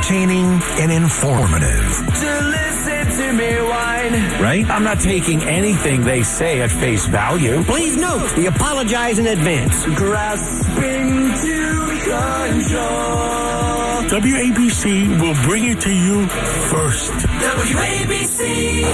entertaining and informative. To listen to me whine. Right? I'm not taking anything they say at face value. Please note, we apologize in advance. Grasping to control. WABC will bring it to you first. WABC.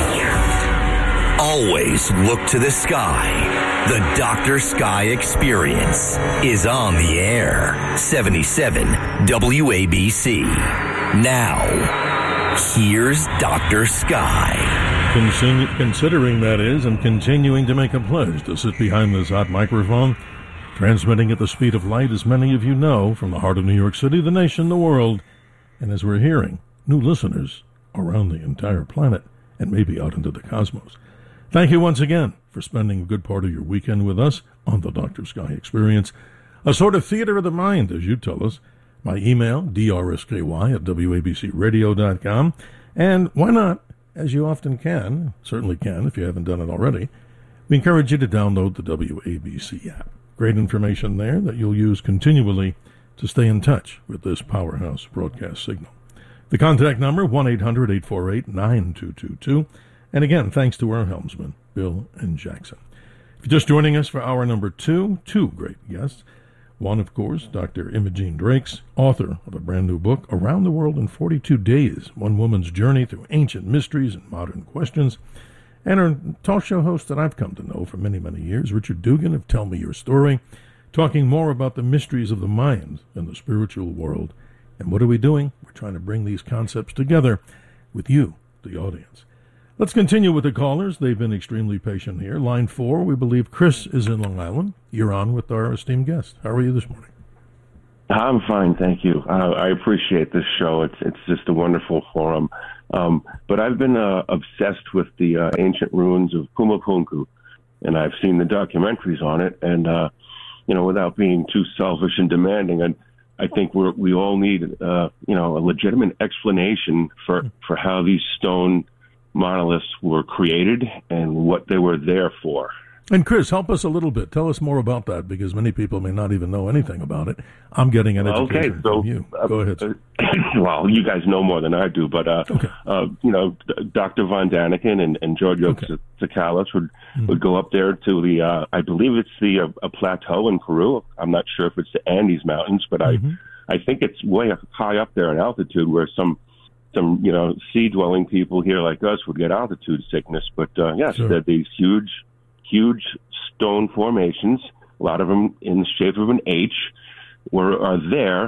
Always look to the sky. The Dr. Sky Experience is on the air. 77 WABC. Now, here's Dr. Sky. Considering that is, and continuing to make a pledge to sit behind this hot microphone, transmitting at the speed of light, as many of you know, from the heart of New York City, the nation, the world, and as we're hearing, new listeners around the entire planet and maybe out into the cosmos. Thank you once again for spending a good part of your weekend with us on the Dr. Sky Experience, a sort of theater of the mind, as you tell us. My email, drsky@wabcradio.com, and why not, as you often can, certainly can if you haven't done it already, we encourage you to download the WABC app. Great information there that you'll use continually to stay in touch with this powerhouse broadcast signal. The contact number, 1-800-848-9222. And again, thanks to our helmsmen, Bill and Jackson. If you're just joining us for hour number two great guests. One, of course, Dr. Imogene Drakes, author of a brand new book, Around the World in 42 Days, One Woman's Journey Through Ancient Mysteries and Modern Questions. And our talk show host that I've come to know for many, many years, Richard Dugan of Tell Me Your Story, talking more about the mysteries of the mind and the spiritual world. And what are we doing? We're trying to bring these concepts together with you, the audience. Let's continue with the callers. They've been extremely patient here. Line 4, we believe Chris is in Long Island. You're on with our esteemed guest. How are you this morning? I'm fine, thank you. I appreciate this show. It's just a wonderful forum. But I've been obsessed with the ancient ruins of Pumapunku, and I've seen the documentaries on it. And, without being too selfish and demanding, I think we all need, a legitimate explanation for how these stone monoliths were created and what they were there for. And Chris, help us a little bit. Tell us more about that, because many people may not even know anything about it. I'm getting an education from you. Go ahead, sir. Well, you guys know more than I do, but Dr. Von Daniken and Giorgio Tsoukalos would go up there to the, I believe it's a plateau in Peru. I'm not sure if it's the Andes Mountains, but I think it's way high up there in altitude where some sea-dwelling people here like us would get altitude sickness. But yes, they're these huge stone formations, a lot of them in the shape of an H, are there,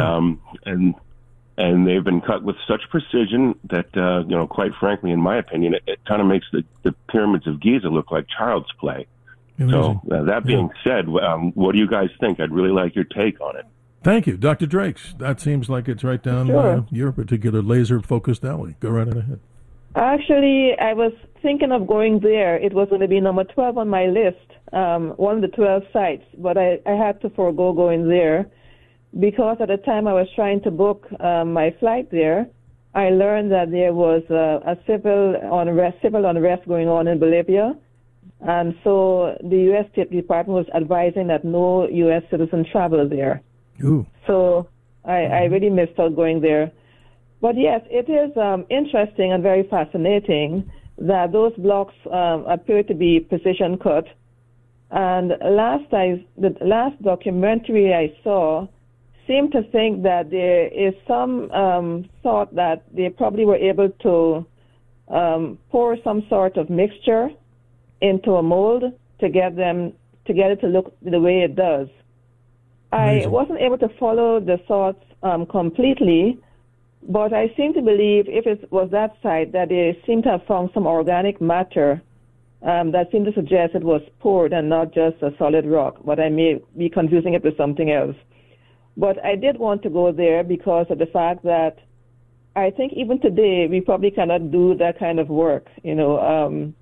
and they've been cut with such precision that quite frankly, in my opinion, it kind of makes the pyramids of Giza look like child's play. Amazing. So that being said, what do you guys think? I'd really like your take on it. Thank you. Dr. Drakes, that seems like it's right down your particular laser-focused alley. Go right ahead. Actually, I was thinking of going there. It was going to be number 12 on my list, one of the 12 sites, but I had to forego going there because at the time I was trying to book my flight there, I learned that there was a civil unrest going on in Bolivia, and so the U.S. State Department was advising that no U.S. citizen travel there. Ooh. So I really missed out going there. But yes, it is interesting and very fascinating that those blocks appear to be precision cut. And the last documentary I saw seemed to think that there is some thought that they probably were able to pour some sort of mixture into a mold to get it to look the way it does. Amazing. I wasn't able to follow the thoughts completely, but I seem to believe if it was that site that they seem to have found some organic matter that seemed to suggest it was poured and not just a solid rock, but I may be confusing it with something else. But I did want to go there because of the fact that I think even today we probably cannot do that kind of work, to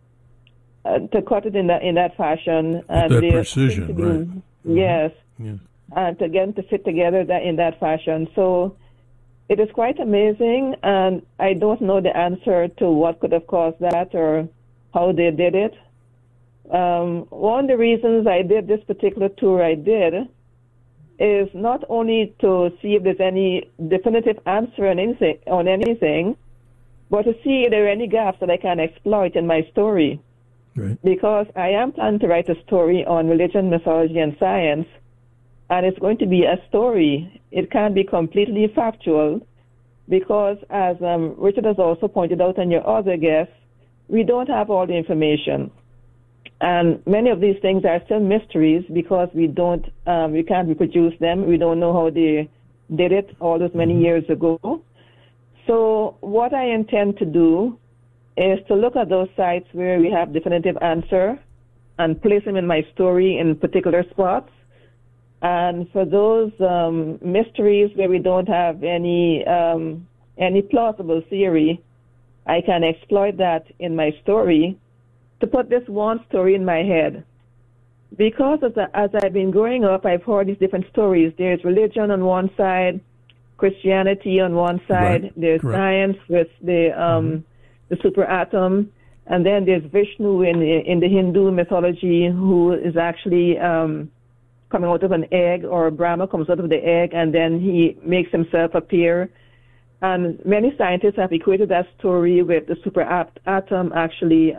cut it in that fashion. And that precision, right? Yes. Yes. And to get them to fit together in that fashion. So it is quite amazing, and I don't know the answer to what could have caused that or how they did it. One of the reasons I did this particular tour is not only to see if there's any definitive answer on anything, but to see if there are any gaps that I can exploit in my story. Right. Because I am planning to write a story on religion, mythology, and science, and it's going to be a story. It can't be completely factual, because as Richard has also pointed out and your other guests, we don't have all the information. And many of these things are still mysteries because we can't reproduce them. We don't know how they did it all those many years ago. So what I intend to do is to look at those sites where we have definitive answer and place them in my story in particular spots. And for those mysteries where we don't have any plausible theory, I can exploit that in my story to put this one story in my head. Because as I've been growing up, I've heard these different stories. There's religion on one side, Christianity on one side, right. There's Correct. science with the super atom, and then there's Vishnu in the Hindu mythology, who is actually coming out of an egg, or Brahma comes out of the egg, and then he makes himself appear. And many scientists have equated that story with the super atom actually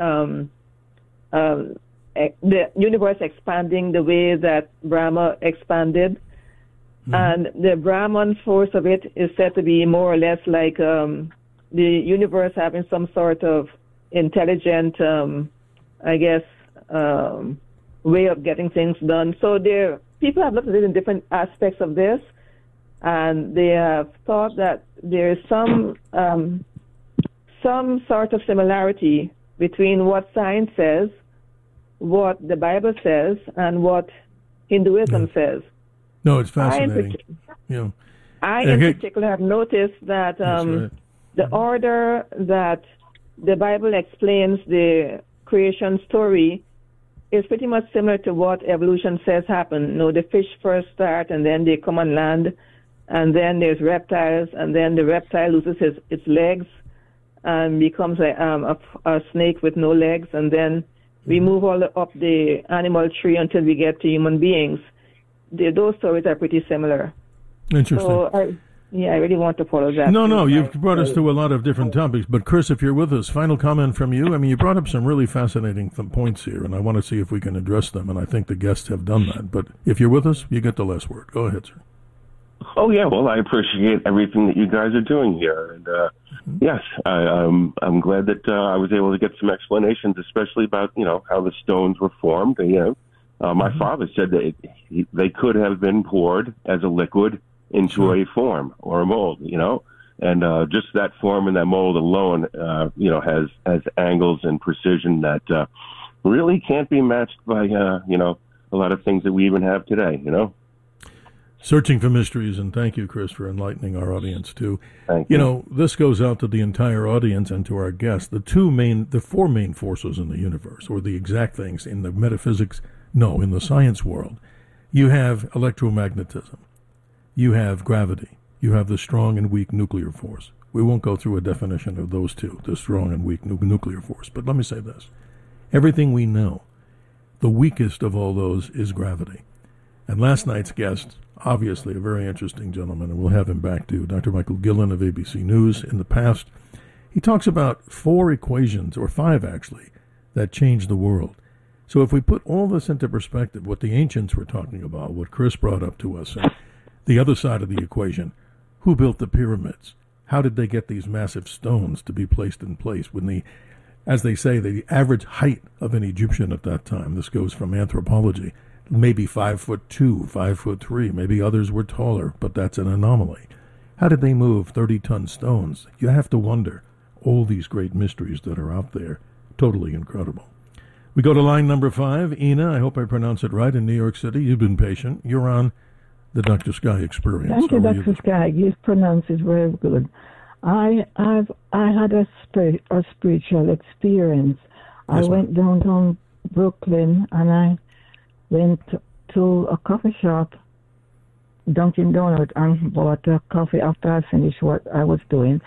the universe expanding the way that Brahma expanded. Mm-hmm. And the Brahman force of it is said to be more or less like the universe having some sort of intelligent, way of getting things done. So people have looked at it in different aspects of this, and they have thought that there is some sort of similarity between what science says, what the Bible says, and what Hinduism says. No, it's fascinating. I in particular have noticed that the order that the Bible explains the creation story is pretty much similar to what evolution says happened. The fish first start, and then they come on land, and then there's reptiles, and then the reptile loses its legs and becomes a snake with no legs, and then we move all up the animal tree until we get to human beings. Those stories are pretty similar. Interesting. So I really want to follow that. No, you've brought us to a lot of different topics. But Chris, if you're with us, final comment from you. I mean, you brought up some really fascinating points here, and I want to see if we can address them, and I think the guests have done that. But if you're with us, you get the last word. Go ahead, sir. Oh, yeah. Well, I appreciate everything that you guys are doing here. And, yes, I'm glad that I was able to get some explanations, especially about, how the stones were formed. My father said that they could have been poured as a liquid into a form or a mold, and just that form and that mold alone, has angles and precision that really can't be matched by, a lot of things that we even have today, Searching for mysteries, and thank you, Chris, for enlightening our audience, too. Thank you. This goes out to the entire audience and to our guests. The four main forces in the universe, or the exact things in the metaphysics, in the science world. You have electromagnetism. You have gravity. You have the strong and weak nuclear force. We won't go through a definition of those two, the strong and weak nuclear force. But let me say this. Everything we know, the weakest of all those is gravity. And last night's guest, obviously a very interesting gentleman, and we'll have him back too, Dr. Michael Gillen of ABC News. In the past, he talks about 4 equations, or 5 actually, that changed the world. So if we put all this into perspective, what the ancients were talking about, what Chris brought up to us, and the other side of the equation, who built the pyramids? How did they get these massive stones to be placed in place when as they say, the average height of an Egyptian at that time, this goes from anthropology, maybe 5'2", 5'3", maybe others were taller, but that's an anomaly. How did they move 30-ton stones? You have to wonder. All these great mysteries that are out there, totally incredible. We go to line number 5. Ina, I hope I pronounce it right, in New York City. You've been patient. You're on the Dr. Sky Experience. Thank you, Dr. Sky. You pronounce it very good. I had a spiritual experience. Yes, I went downtown Brooklyn, and I went to a coffee shop, Dunkin' Donuts, and bought a coffee after I finished what I was doing,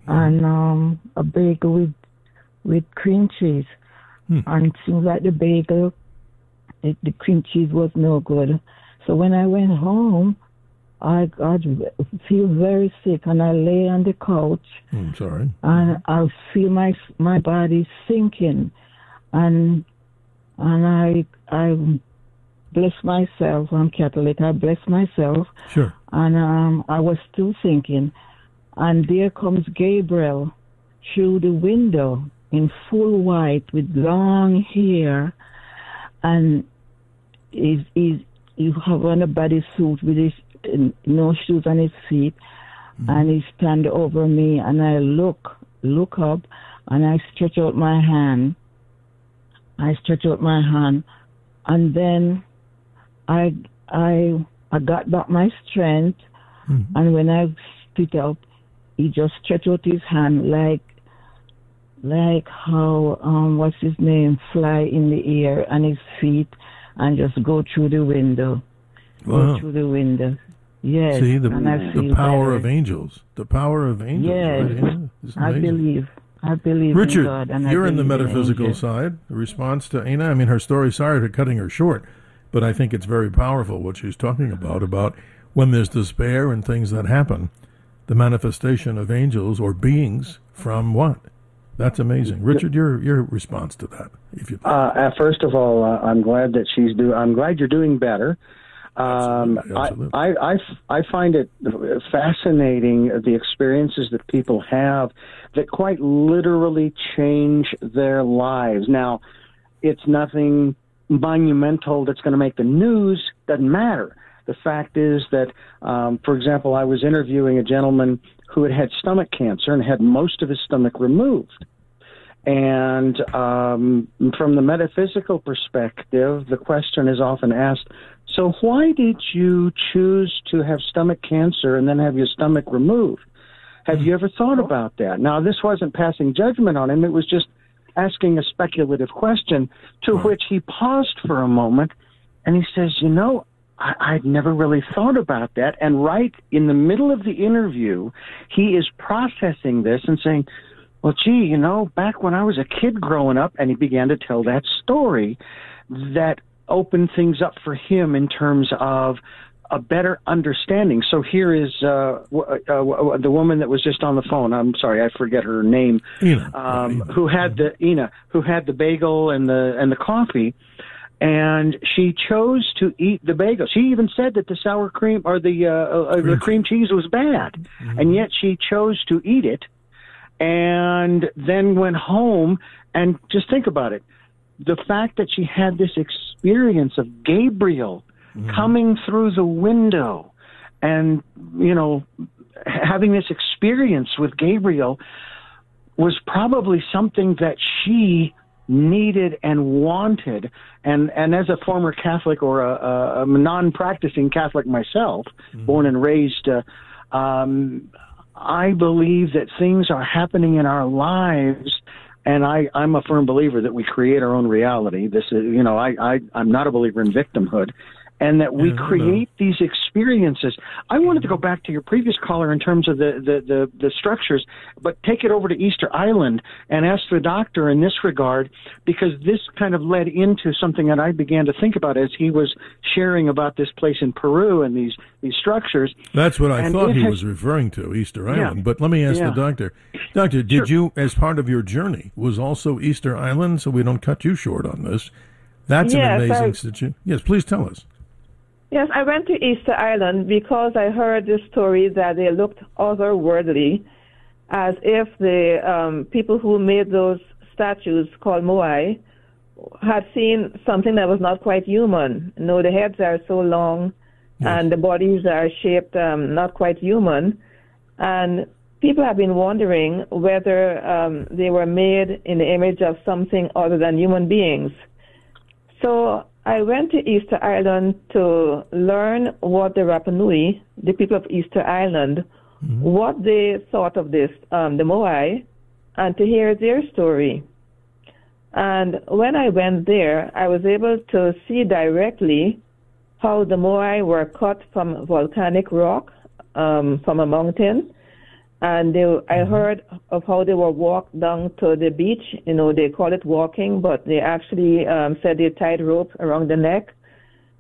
and a bagel with cream cheese. And it seems like the bagel, the cream cheese was no good. So when I went home, I feel very sick, and I lay on the couch. I'm sorry. And I feel my body sinking, and I bless myself. I'm Catholic. I bless myself. Sure. And I was still thinking, and there comes Gabriel through the window in full white with long hair, and you have on a bodysuit with his no shoes on his feet, and he stand over me, and I look up, and I stretch out my hand. And then I got back my strength, and when I stood up, he just stretched out his hand like how what's his name, fly in the air, and his feet, and just go through the window. Wow. Go through the window. Yes. See, the power better. of angels. The power of angels. Yes. Right? I believe Richard, in God. And you're in the in metaphysical angels. side. The response to Ina, I mean, her story, sorry for cutting her short, but I think it's very powerful what she's talking about when there's despair and things that happen, the manifestation of angels or beings from what? That's amazing. Richard, your response to that, if you first of all, I'm glad that I'm glad you're doing better. Absolutely. I find it fascinating, the experiences that people have that quite literally change their lives. Now, it's nothing monumental that's going to make the news. Doesn't matter. The fact is that, for example, I was interviewing a gentleman who had stomach cancer and had most of his stomach removed. And from the metaphysical perspective, the question is often asked, so why did you choose to have stomach cancer and then have your stomach removed? Have you ever thought about that? Now, this wasn't passing judgment on him. It was just asking a speculative question, to which he paused for a moment, and he says, I'd never really thought about that. And right in the middle of the interview, he is processing this and saying, well, gee, back when I was a kid growing up, and he began to tell that story that opened things up for him in terms of a better understanding. So here is the woman that was just on the phone. I'm sorry, I forget her name. Ina. Who had the bagel and the coffee. And she chose to eat the bagel. She even said that the sour cream or the cream cheese was bad, and yet she chose to eat it, and then went home. And just think about it: the fact that she had this experience of Gabriel coming through the window, and having this experience with Gabriel was probably something that she needed and wanted, and as a former Catholic or a non-practicing Catholic myself, born and raised, I believe that things are happening in our lives, and I'm a firm believer that we create our own reality. This is, I'm not a believer in victimhood, and that we create these experiences. I wanted to go back to your previous caller in terms of the structures, but take it over to Easter Island and ask the doctor in this regard, because this kind of led into something that I began to think about as he was sharing about this place in Peru and these structures. That's what I thought he was referring to, Easter Island. Yeah. But let me ask the doctor. Doctor, did you, as part of your journey, was also Easter Island, so we don't cut you short on this? That's an amazing situation. Yes, please tell us. Yes, I went to Easter Island because I heard this story that they looked otherworldly, as if the people who made those statues called Moai had seen something that was not quite human. The heads are so long, and the bodies are shaped not quite human. And people have been wondering whether they were made in the image of something other than human beings. So I went to Easter Island to learn what the Rapa Nui, the people of Easter Island, what they thought of this, the Moai, and to hear their story. And when I went there, I was able to see directly how the Moai were cut from volcanic rock, from a mountain. And I heard of how they were walked down to the beach. They call it walking, but they actually said they tied rope around the neck.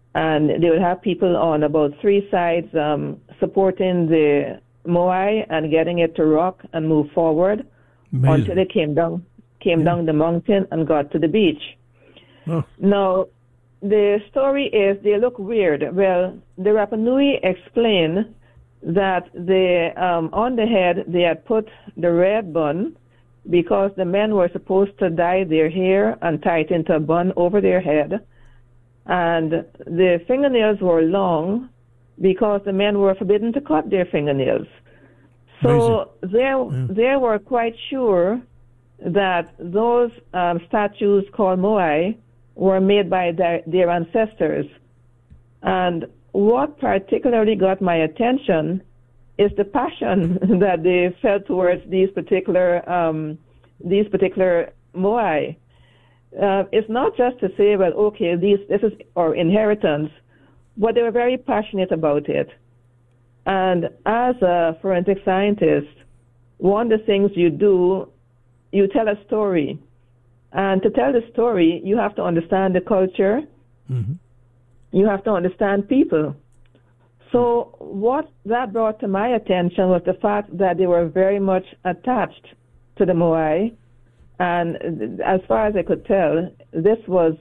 and they would have people on about three sides supporting the Moai and getting it to rock and move forward. Amazing. Until it came down the mountain and got to the beach. Oh. Now, the story is they look weird. Well, the Rapa Nui explained that on the head they had put the red bun because the men were supposed to dye their hair and tie it into a bun over their head. And the fingernails were long because the men were forbidden to cut their fingernails. So they were quite sure that those statues called Moai were made by their ancestors. And what particularly got my attention is the passion that they felt towards these particular Moai. It's not just to say, well, okay, this is our inheritance, but they were very passionate about it. And as a forensic scientist, one of the things you do, you tell a story. And to tell the story, you have to understand the culture. Mm-hmm. You have to understand people. So what that brought to my attention was the fact that they were very much attached to the Moai. And as far as I could tell, this was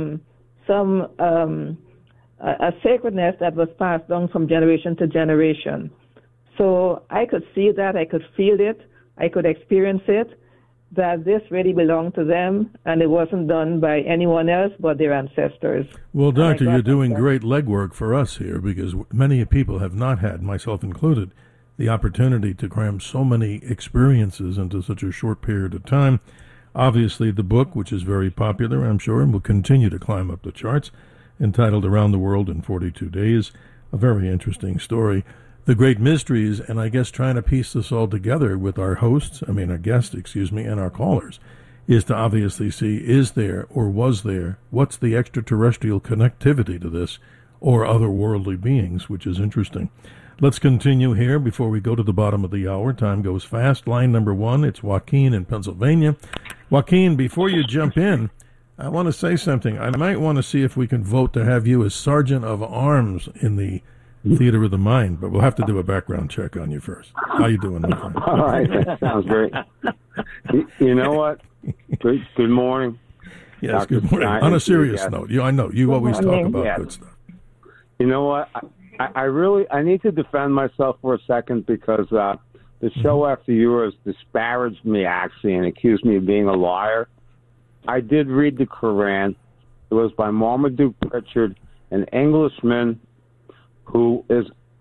a sacredness that was passed down from generation to generation. So I could see that, I could feel it, I could experience it, that this really belonged to them, and it wasn't done by anyone else but their ancestors. Well, Doctor, you're doing great legwork for us here, because many people have not had, myself included, the opportunity to cram so many experiences into such a short period of time. Obviously, the book, which is very popular, I'm sure, and will continue to climb up the charts, entitled Around the World in 42 Days, a very interesting story. The great mysteries, and I guess trying to piece this all together with our guests, and our callers, is to obviously see, is there or was there, what's the extraterrestrial connectivity to this, or otherworldly beings, which is interesting. Let's continue here before we go to the bottom of the hour. Time goes fast. Line number 1, it's Joaquin in Pennsylvania. Joaquin, before you jump in, I want to say something. I might want to see if we can vote to have you as Sergeant of Arms in the Theater of the Mind, but we'll have to do a background check on you first. How you doing, my friend? All right, that sounds great. You know what? Good morning. Yes, Dr. good morning. On a serious note, I know you always talk about good stuff. You know what? I need to defend myself for a second because the show after yours disparaged me, actually, and accused me of being a liar. I did read the Quran. It was by Marmaduke Pritchard, an Englishman who is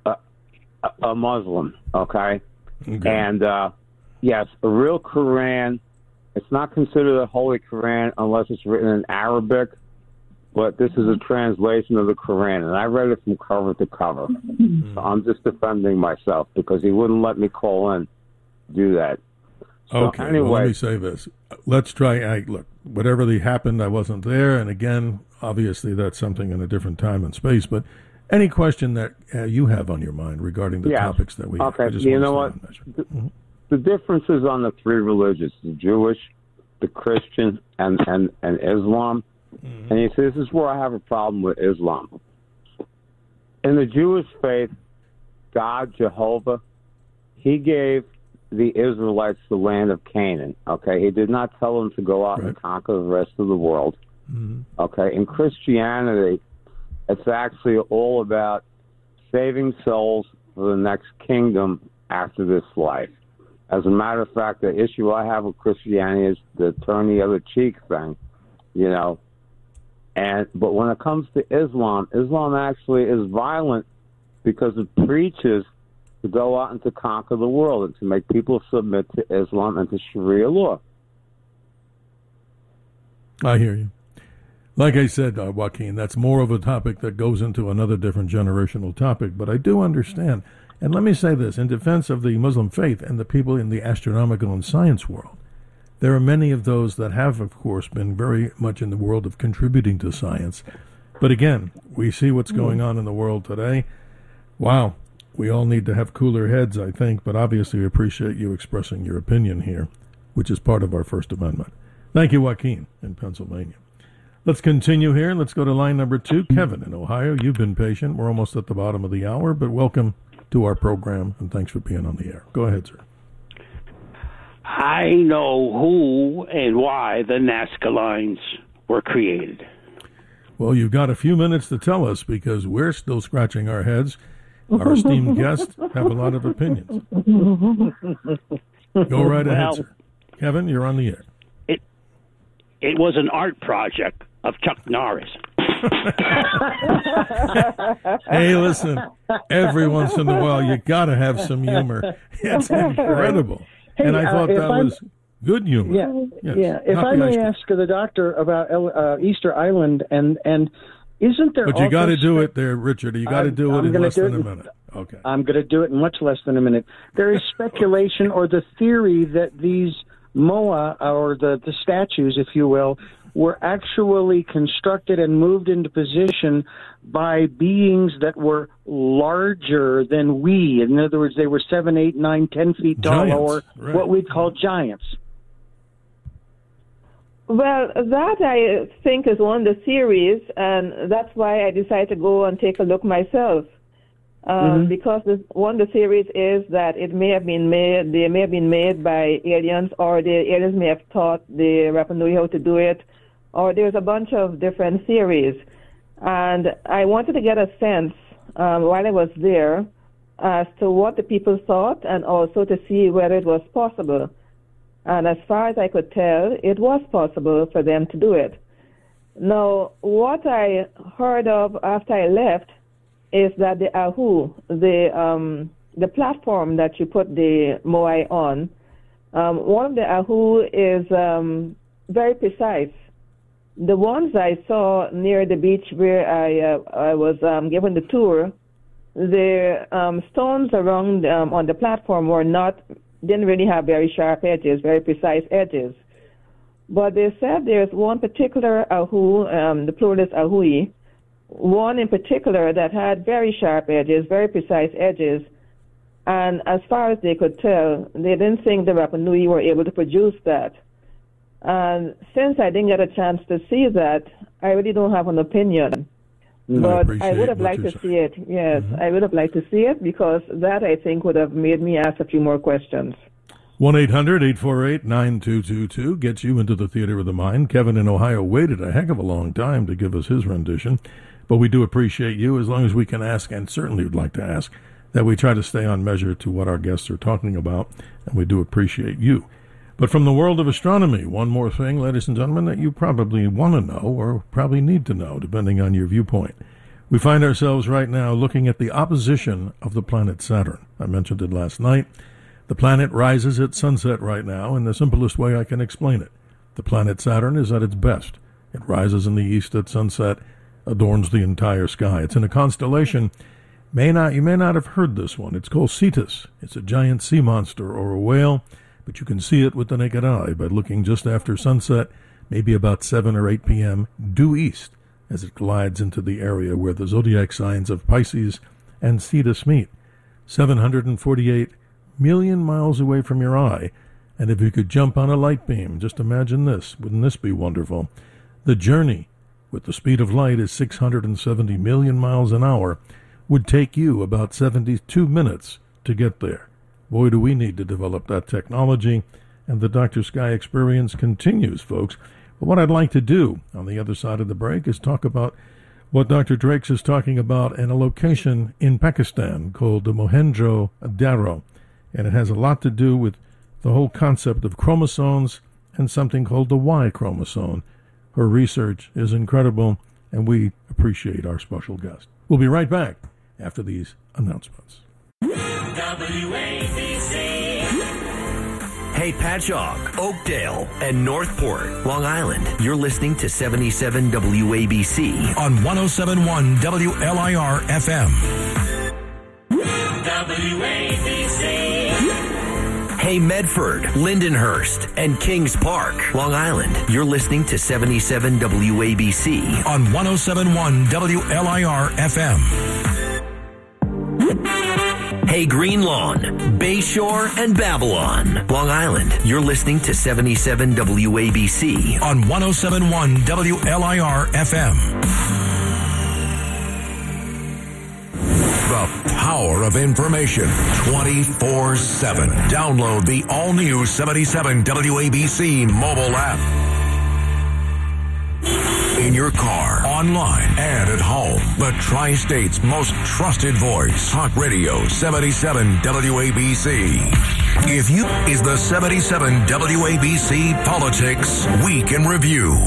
a Muslim, okay? And, yes, a real Quran. It's not considered a holy Quran unless it's written in Arabic, but this is a translation of the Quran, and I read it from cover to cover. So I'm just defending myself because he wouldn't let me call in to do that. So okay, anyway, well, let me say this. Let's try, look, whatever happened, I wasn't there, and again, obviously that's something in a different time and space, but any question that you have on your mind regarding the topics that we have. Okay, you know what? The differences on the three religions, the Jewish, the Christian, and Islam, and you see, this is where I have a problem with Islam. In the Jewish faith, God, Jehovah, he gave the Israelites the land of Canaan, okay? He did not tell them to go out and conquer the rest of the world, okay? In Christianity, it's actually all about saving souls for the next kingdom after this life. As a matter of fact, the issue I have with Christianity is the turn the other cheek thing, you know. But when it comes to Islam, Islam actually is violent because it preaches to go out and to conquer the world and to make people submit to Islam and to Sharia law. I hear you. Like I said, Joaquin, that's more of a topic that goes into another different generational topic, but I do understand. And let me say this, in defense of the Muslim faith and the people in the astronomical and science world, there are many of those that have, of course, been very much in the world of contributing to science. But again, we see what's going on in the world today. Wow, we all need to have cooler heads, I think, but obviously we appreciate you expressing your opinion here, which is part of our First Amendment. Thank you, Joaquin, in Pennsylvania. Let's continue here. Let's go to line number 2. Kevin in Ohio. You've been patient. We're almost at the bottom of the hour, but welcome to our program, and thanks for being on the air. Go ahead, sir. I know who and why the Nazca lines were created. Well, you've got a few minutes to tell us because we're still scratching our heads. Our esteemed guests have a lot of opinions. Go right ahead, sir. Kevin, you're on the air. It was an art project of Chuck Norris. Hey, listen, every once in a while you got to have some humor. It's incredible. Hey, and I thought that was good humor. Yeah, yes. yeah. If I may ask the doctor about Easter Island, and isn't there? But you got to do it there, Richard. You got to do it in less than a minute. Okay. I'm going to do it in much less than a minute. There is speculation or the theory that these moa, or the statues, if you will, were actually constructed and moved into position by beings that were larger than we. In other words, they were 7, 8, 9, 10 feet tall, or what we'd call giants. Well, that I think is one of the theories, and that's why I decided to go and take a look myself. Because one of the theories is that they may have been made by aliens, or the aliens may have taught the Rapa Nui how to do it, or there's a bunch of different theories. And I wanted to get a sense while I was there as to what the people thought, and also to see whether it was possible. And as far as I could tell, it was possible for them to do it. Now, what I heard of after I left is that the Ahu, the platform that you put the moai on, one of the Ahu is very precise. The ones I saw near the beach where I was given the tour, the stones around on the platform didn't really have very sharp edges, very precise edges. But they said there's one particular Ahu, the plural is Ahui, one in particular that had very sharp edges, very precise edges, and as far as they could tell, they didn't think the Rapa Nui were able to produce that. And since I didn't get a chance to see that, I really don't have an opinion. But I would have liked to see it. Yes, I would have liked to see it, because that, I think, would have made me ask a few more questions. 1-800-848-9222 gets you into the theater of the mind. Kevin in Ohio waited a heck of a long time to give us his rendition, but we do appreciate you, as long as we can ask, and certainly would like to ask, that we try to stay on measure to what our guests are talking about, and we do appreciate you. But from the world of astronomy, one more thing, ladies and gentlemen, that you probably want to know, or probably need to know, depending on your viewpoint. We find ourselves right now looking at the opposition of the planet Saturn. I mentioned it last night. The planet rises at sunset right now in the simplest way I can explain it. The planet Saturn is at its best. It rises in the east at sunset, adorns the entire sky. It's in a constellation. You may not have heard this one. It's called Cetus. It's a giant sea monster or a whale, but you can see it with the naked eye by looking just after sunset, maybe about 7 or 8 p.m., due east, as it glides into the area where the zodiac signs of Pisces and Cetus meet. 748 million miles away from your eye. And if you could jump on a light beam, just imagine this. Wouldn't this be wonderful? The journey, with the speed of light, is 670 million miles an hour, would take you about 72 minutes to get there. Boy, do we need to develop that technology, and the Dr. Sky experience continues, folks. But what I'd like to do on the other side of the break is talk about what Dr. Drakes is talking about in a location in Pakistan called the Mohenjo-Daro, and it has a lot to do with the whole concept of chromosomes and something called the Y chromosome. Her research is incredible, and we appreciate our special guest. We'll be right back after these announcements. WABC. Hey, Patchogue, Oakdale, and Northport, Long Island. You're listening to 77 WABC on 107.1 WLIR FM. WABC. Hey, Medford, Lindenhurst, and Kings Park, Long Island. You're listening to 77 WABC on 107.1 WLIR FM. Hey Greenlawn, Bayshore, and Babylon. Long Island, you're listening to 77 WABC on 107.1 WLIR FM. The power of information 24/7. Download the all-new 77 WABC mobile app. In your car, online, and at home. The Tri-State's most trusted voice. Talk Radio 77 WABC. If you is the 77 WABC Politics Week in Review.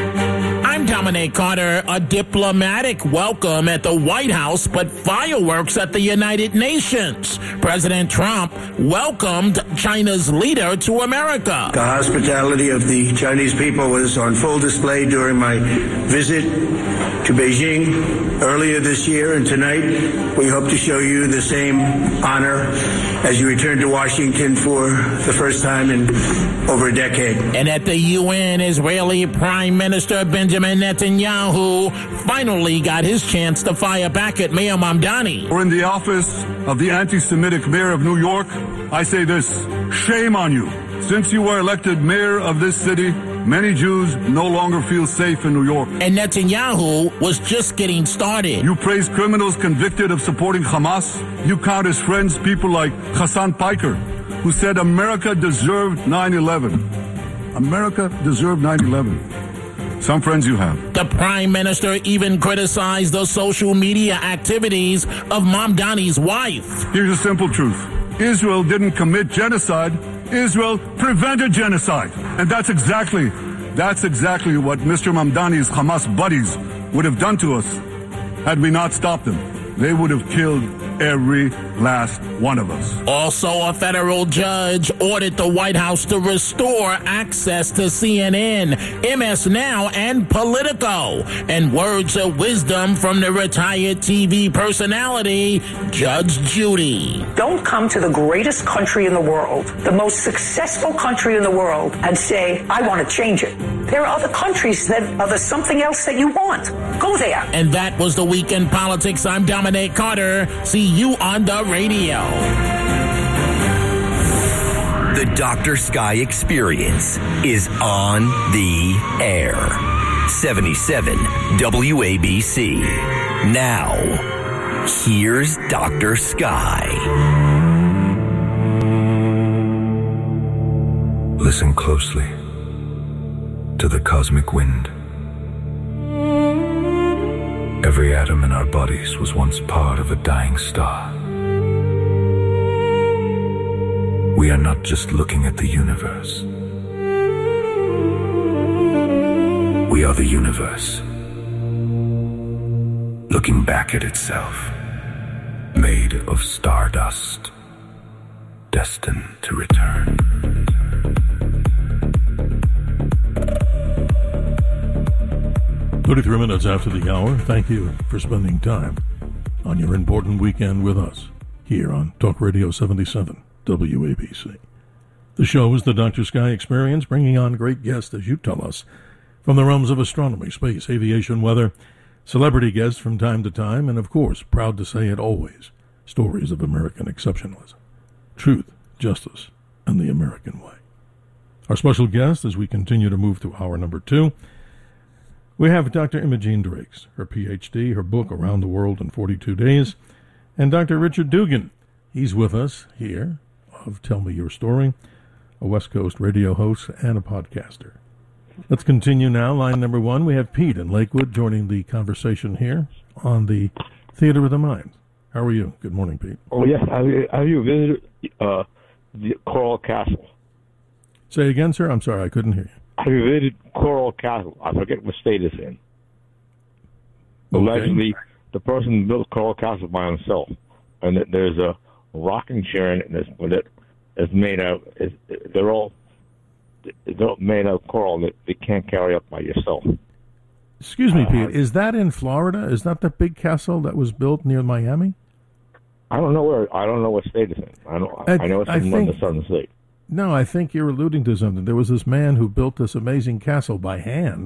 I'm Dominic Carter. A diplomatic welcome at the White House, but fireworks at the United Nations. President Trump welcomed China's leader to America. The hospitality of the Chinese people was on full display during my visit to Beijing earlier this year, and tonight we hope to show you the same honor as you return to Washington for the first time in over a decade. And at the UN, Israeli Prime Minister Benjamin Netanyahu finally got his chance to fire back at Mayor Mamdani. Or in the office of the anti-Semitic mayor of New York, I say this: shame on you. Since you were elected mayor of this city, many Jews no longer feel safe in New York. And Netanyahu was just getting started. You praise criminals convicted of supporting Hamas. You count as friends people like Hassan Piker, who said America deserved 9/11. America deserved 9/11. Some friends you have. The Prime Minister even criticized the social media activities of Mamdani's wife. Here's a simple truth. Israel didn't commit genocide. Israel prevented genocide. And that's exactly what Mr. Mamdani's Hamas buddies would have done to us had we not stopped them. They would have killed every last one of us. Also, a federal judge ordered the White House to restore access to CNN, MS Now, and Politico. And words of wisdom from the retired TV personality, Judge Judy. Don't come to the greatest country in the world, the most successful country in the world, and say, I want to change it. There are other countries that are the something else that you want. Go there. And that was the Week in Politics. I'm Dominic Carter. See you on the radio. The Dr. Sky Experience is on the air. 77 WABC. Now, here's Dr. Sky. Listen closely to the cosmic wind. Every atom in our bodies was once part of a dying star. We are not just looking at the universe. We are the universe, looking back at itself, made of stardust, destined to return. 33 minutes after the hour, thank you for spending time on your important weekend with us here on Talk Radio 77 WABC. The show is the Dr. Sky Experience, bringing on great guests, as you tell us, from the realms of astronomy, space, aviation, weather, celebrity guests from time to time, and of course, proud to say it always, stories of American exceptionalism, truth, justice, and the American way. Our special guest, as we continue to move to hour number 2, we have Dr. Imogene Drakes, her Ph.D., her book, Around the World in 42 Days, and Dr. Richard Dugan. He's with us here of Tell Me Your Story, a West Coast radio host and a podcaster. Let's continue now. Line number 1, we have Pete in Lakewood joining the conversation here on the Theater of the Mind. How are you? Good morning, Pete. Oh, yes. Have you visited the Coral Castle? Say again, sir? I'm sorry, I couldn't hear you. Have you visited Coral Castle? I forget what state it's in. Okay. Allegedly, the person built Coral Castle by himself, and there's a rocking chair in it, and it's made out. They're all made out of coral that they can't carry up by yourself. Excuse me, Pete. Is that in Florida? Is that the big castle that was built near Miami? I don't know where. I don't know what state it's in. I know it's in the southern state. No, I think you're alluding to something. There was this man who built this amazing castle by hand,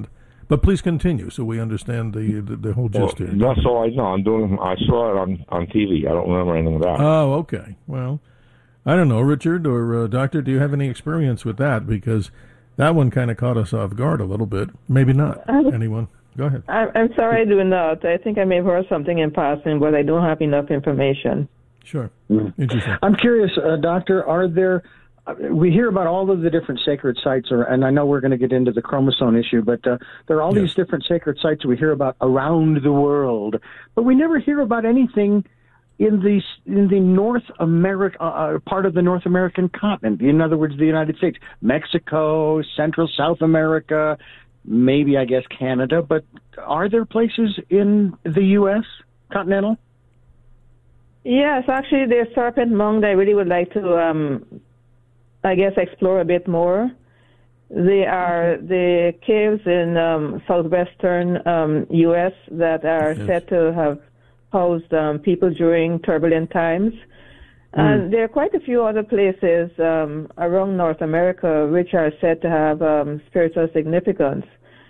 But please continue so we understand the whole gist here. That's all I know. I saw it on TV. I don't remember anything about it. Oh, okay. Well, I don't know, Richard or Doctor, do you have any experience with that? Because that one kind of caught us off guard a little bit. Maybe not. Anyone? Go ahead. I'm sorry I do not. I think I may have heard something in passing, but I don't have enough information. Sure. Interesting. I'm curious, Doctor, are there... We hear about all of the different sacred sites, and I know we're going to get into the chromosome issue, but there are all these different sacred sites we hear about around the world, but we never hear about anything in the North America part of the North American continent. In other words, the United States, Mexico, Central South America, maybe I guess Canada. But are there places in the U.S. continental? Yes, actually, there's Serpent Mound. I really would like to. I guess explore a bit more. They are the caves in southwestern U.S. that are said to have housed people during turbulent times. And there are quite a few other places around North America which are said to have spiritual significance.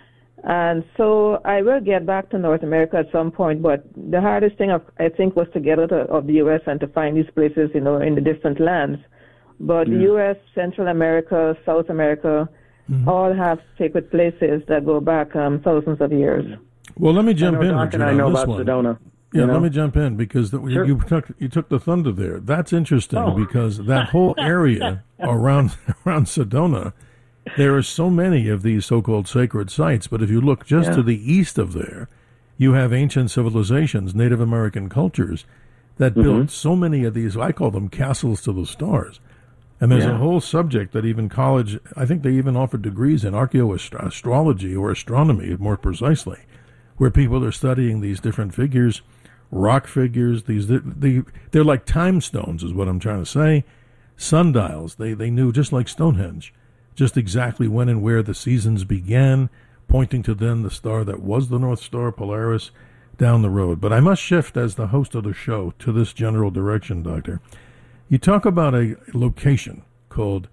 And so I will get back to North America at some point, but the hardest thing, I think, was to get out of the U.S. and to find these places, in the different lands. But the U.S., Central America, South America, all have sacred places that go back thousands of years. Well, let me jump in, Richard, I know on this about one. Sedona. Yeah, let me jump in because you took the thunder there. That's interesting because that whole area around Sedona, there are so many of these so-called sacred sites. But if you look just to the east of there, you have ancient civilizations, Native American cultures that built so many of these. I call them castles to the stars. And there's a whole subject that even college, I think they even offer degrees in archaeoastrology or astronomy, more precisely, where people are studying these different figures, rock figures. They're like time stones, is what I'm trying to say. Sundials. They knew, just like Stonehenge, just exactly when and where the seasons began, pointing to then the star that was the North Star, Polaris, down the road. But I must shift as the host of the show to this general direction, Doctor. You talk about a location called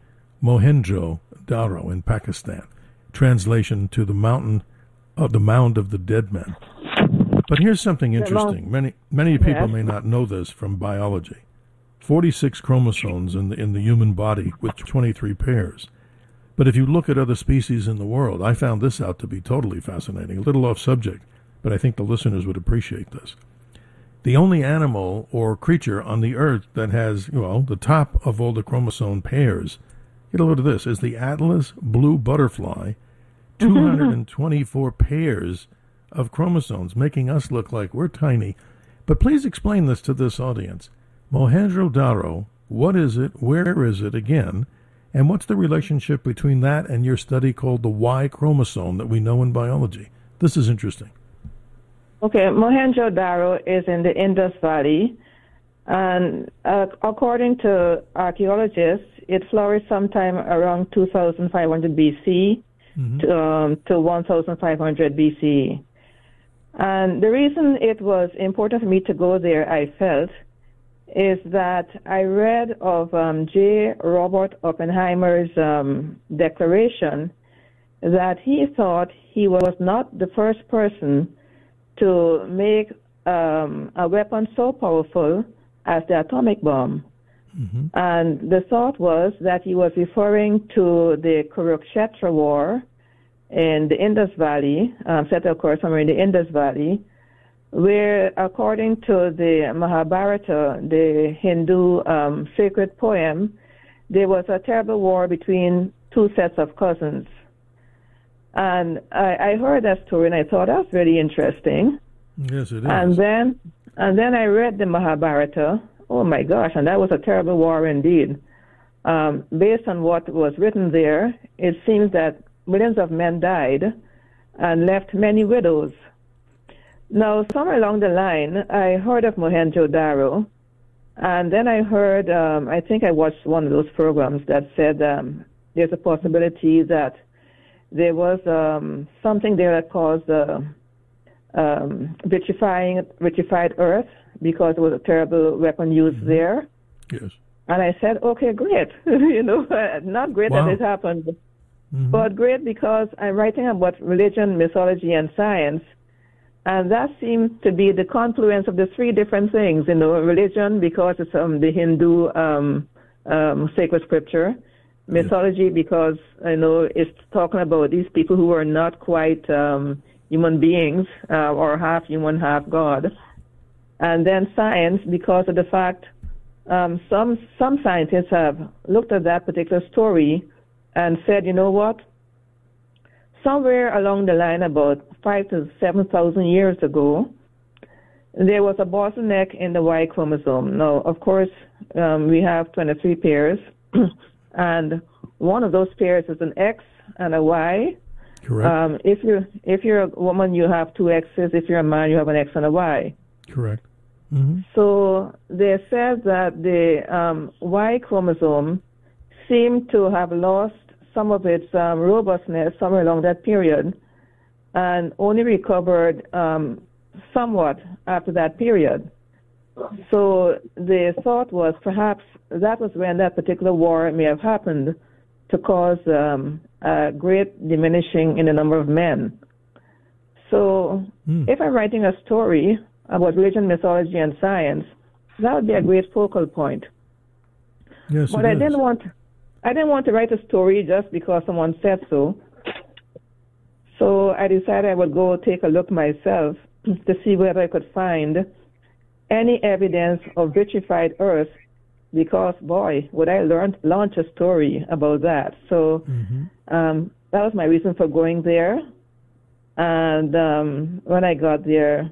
Mohenjo-Daro in Pakistan. Translation to the mound of the dead men. But here's something interesting. Many people may not know this from biology. 46 chromosomes in the human body with 23 pairs. But if you look at other species in the world, I found this out to be totally fascinating. A little off subject, but I think the listeners would appreciate this. The only animal or creature on the earth that has, the top of all the chromosome pairs, get a load of this, is the Atlas blue butterfly, 224 pairs of chromosomes, making us look like we're tiny. But please explain this to this audience. Mohenjo-Daro, what is it, where is it again, and what's the relationship between that and your study called the Y chromosome that we know in biology? This is interesting. Okay, Mohenjo-Daro is in the Indus Valley, and according to archaeologists, it flourished sometime around 2,500 BC to 1,500 BCE. And the reason it was important for me to go there, I felt, is that I read of J. Robert Oppenheimer's declaration that he thought he was not the first person to make a weapon so powerful as the atomic bomb. And the thought was that he was referring to the Kurukshetra War in the Indus Valley, set, of course, somewhere in the Indus Valley, where, according to the Mahabharata, the Hindu sacred poem, there was a terrible war between two sets of cousins. And I heard that story, and I thought that was really interesting. Yes, it is. And then I read the Mahabharata. Oh, my gosh, and that was a terrible war indeed. Based on what was written there, it seems that millions of men died and left many widows. Now, somewhere along the line, I heard of Mohenjo-Daro, and then I heard, I think I watched one of those programs that said there's a possibility that there was something there that caused vitrified earth because it was a terrible weapon used there. Yes. And I said, okay, great. Not great that it happened. But great, because I'm writing about religion, mythology, and science, and that seems to be the confluence of the three different things. Religion, because it's the Hindu sacred scripture. Mythology, because it's talking about these people who are not quite human beings, or half human, half God. And then science, because of the fact some scientists have looked at that particular story and said, you know what? Somewhere along the line, about 5,000 to 7,000 years ago, there was a bottleneck in the Y chromosome. Now, of course, we have 23 pairs, and one of those pairs is an X and a Y. Correct. If you're a woman, you have two X's. If you're a man, you have an X and a Y. Correct. So they said that the Y chromosome seemed to have lost some of its robustness somewhere along that period, and only recovered somewhat after that period. So the thought was perhaps that was when that particular war may have happened, to cause a great diminishing in the number of men. So if I'm writing a story about religion, mythology, and science, that would be a great focal point. Yes, but I didn't want to write a story just because someone said so. So I decided I would go take a look myself to see whether I could find any evidence of vitrified Earth, because, boy, would I launch a story about that. So that was my reason for going there. And when I got there,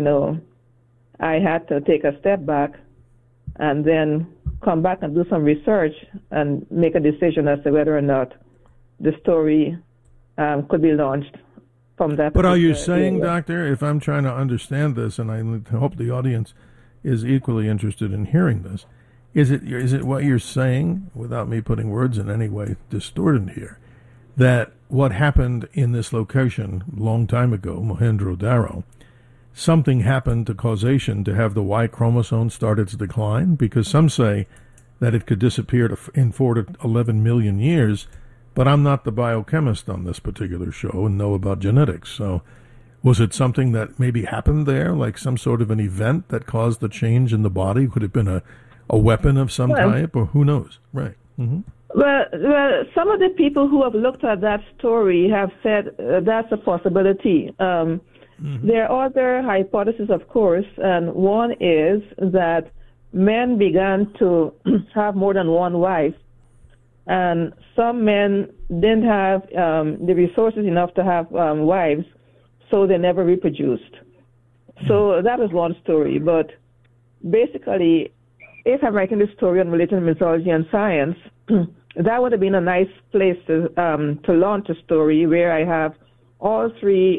I had to take a step back and then come back and do some research and make a decision as to whether or not the story could be launched from that. But are you saying, area. Doctor, if I'm trying to understand this, and I hope the audience is equally interested in hearing this, is it what you're saying, without me putting words in any way distorted here, that what happened in this location a long time ago, Mohenjo-Daro, something happened to causation to have the Y chromosome start its decline? Because some say that it could disappear in 4 to 11 million years, but I'm not the biochemist on this particular show and know about genetics. So was it something that maybe happened there, like some sort of an event that caused the change in the body? Could it have been a weapon of some type, or who knows? Right. Well, some of the people who have looked at that story have said that's a possibility. There are other hypotheses, of course, and one is that men began to have more than one wife, and some men didn't have the resources enough to have wives, so they never reproduced. So that is one story, but basically, if I'm writing this story on religion, mythology, and science, that would have been a nice place to launch a story where I have all three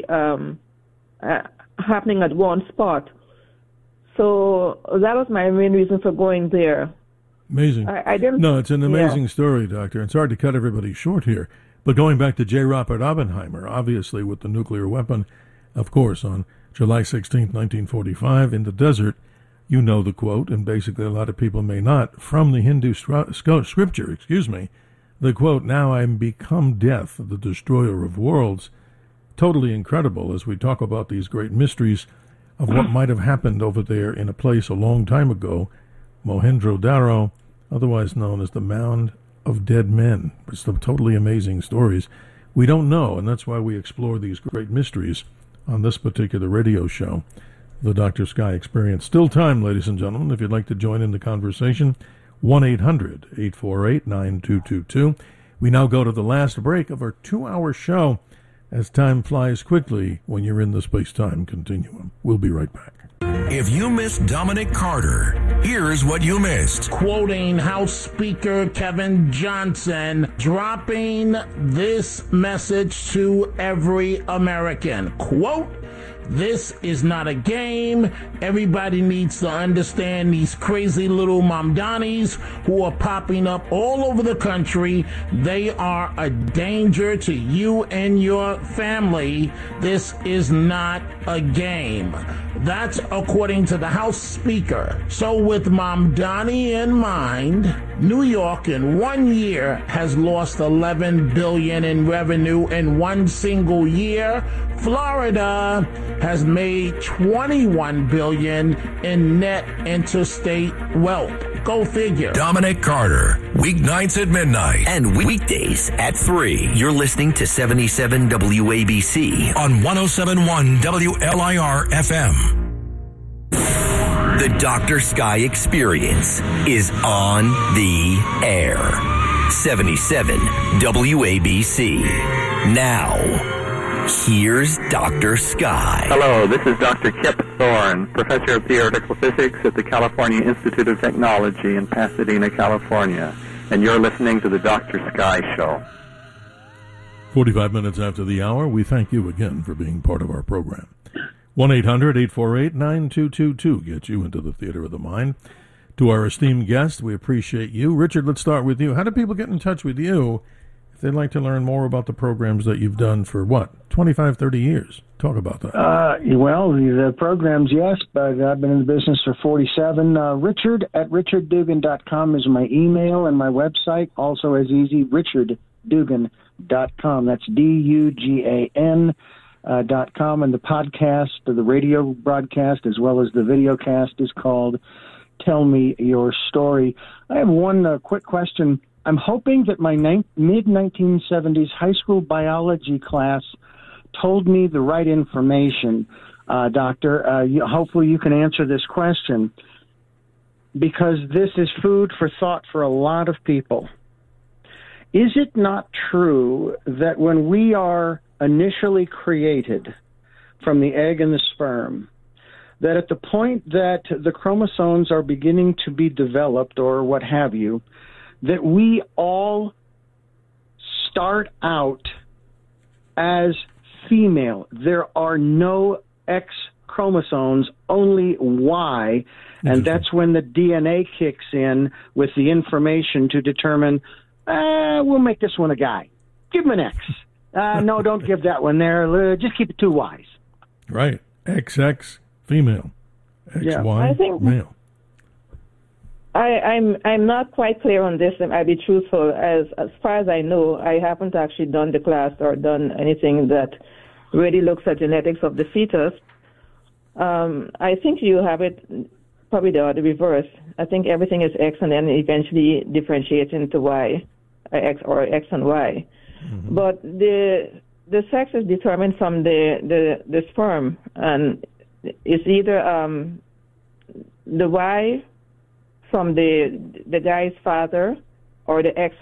happening at one spot. So that was my main reason for going there. Amazing. I didn't. No, it's an amazing story, Doctor. It's hard to cut everybody short here. But going back to J. Robert Oppenheimer, obviously with the nuclear weapon, of course, on July 16th, 1945, in the desert, you know the quote, and basically a lot of people may not, from the Hindu scripture, the quote, "Now I am become death, the destroyer of worlds." Totally incredible as we talk about these great mysteries of what might have happened over there in a place a long time ago, Mohenjo-Daro, otherwise known as the Mound of Dead Men. It's some totally amazing stories. We don't know, and that's why we explore these great mysteries on this particular radio show, The Dr. Sky Experience. Still time, ladies and gentlemen, if you'd like to join in the conversation, 1-800-848-9222. We now go to the last break of our 2-hour show, as time flies quickly when you're in the space-time continuum. We'll be right back. If you missed Dominic Carter, here's what you missed. Quoting House Speaker Kevin Johnson, dropping this message to every American. Quote, "This is not a game. Everybody needs to understand these crazy little Mamdanis who are popping up all over the country. They are a danger to you and your family. This is not a game." That's according to the House Speaker. So with Mamdani in mind, New York in 1 year has lost $11 billion in revenue in one single year. Florida has made $21 billion in net interstate wealth. Go figure. Dominic Carter, weeknights at midnight. And weekdays at 3. You're listening to 77 WABC on 107.1 WLIR FM. The Dr. Sky Experience is on the air. 77 WABC. Now, here's Dr. Sky. Hello, this is Dr. Kip Thorne, Professor of Theoretical Physics at the California Institute of Technology in Pasadena, California. And you're listening to the Dr. Sky Show. 45 minutes after the hour, we thank you again for being part of our program. 1-800-848-9222 gets you into the theater of the mind. To our esteemed guest, we appreciate you. Richard, let's start with you. How do people get in touch with you if they'd like to learn more about the programs that you've done for, 25, 30 years? Talk about that. Well, the programs, yes, but I've been in the business for 47. Richard at richarddugan.com is my email, and my website also is easy, richarddugan.com. That's DUGAN. .com, and the podcast, the radio broadcast, as well as the video cast, is called Tell Me Your Story. I have one quick question. I'm hoping that my mid-1970s high school biology class told me the right information, Doctor. Hopefully you can answer this question, because this is food for thought for a lot of people. Is it not true that when we are initially created from the egg and the sperm, that at the point that the chromosomes are beginning to be developed or what have you, that we all start out as female? There are no X chromosomes, only Y, and that's when the DNA kicks in with the information to determine, we'll make this one a guy. Give him an X. No, don't give that one there. Just keep it 2 Ys. Right. XX, female. XY, I think male. I'm not quite clear on this, and I'll be truthful. As far as I know, I haven't actually done the class or done anything that really looks at genetics of the fetus. I think you have it probably the reverse. I think everything is X and then eventually differentiates into Y, X or X and Y. Mm-hmm. But the sex is determined from the sperm, and it's either the Y from the guy's father or the X